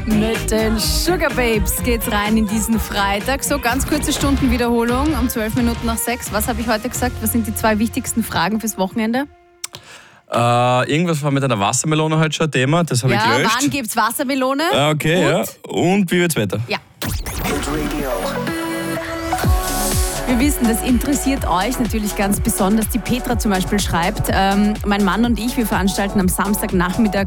Mit den Sugar Babes geht's rein in diesen Freitag. So, ganz kurze Stundenwiederholung um 12 Minuten nach 6. Was habe ich heute gesagt? Was sind die 2 wichtigsten Fragen fürs Wochenende? Irgendwas war mit einer Wassermelone heute schon ein Thema, das habe ich gelöscht. Wann gibt's Wassermelone? Okay, und? ja. Und wie wird's Wetter? Ja. Wir wissen, das interessiert euch natürlich ganz besonders. Die Petra zum Beispiel schreibt, mein Mann und ich, wir veranstalten am Samstagnachmittag